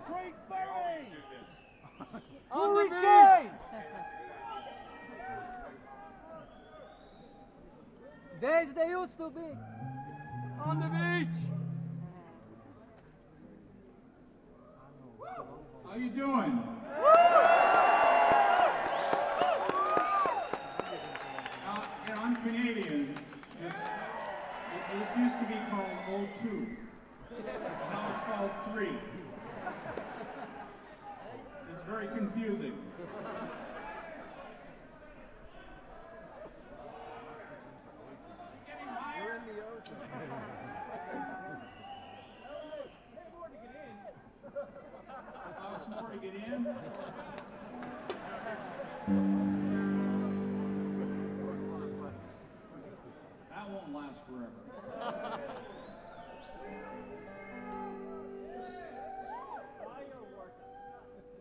Great Ferry! Hurricane! Days they used to be. On the beach. How you doing? I'm Canadian. This used to be called O2. Now it's called 3. It's very confusing. You're in the ocean. How smart to get in? That won't last forever.